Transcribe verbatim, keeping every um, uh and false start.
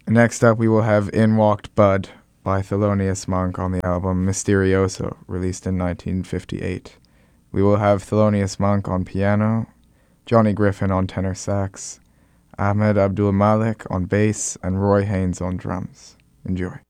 Next up, we will have In Walked Bud by Thelonious Monk on the album Misterioso, released in nineteen fifty-eight. We will have Thelonious Monk on piano, Johnny Griffin on tenor sax, Ahmed Abdul Malik on bass, and Roy Haynes on drums. Enjoy.